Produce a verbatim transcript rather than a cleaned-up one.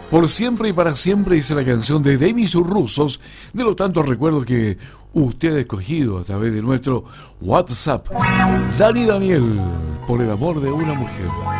Por siempre y para siempre, dice la canción de Demi y sus rusos, de los tantos recuerdos que usted ha escogido a través de nuestro WhatsApp. Dani Daniel, por el amor de una mujer.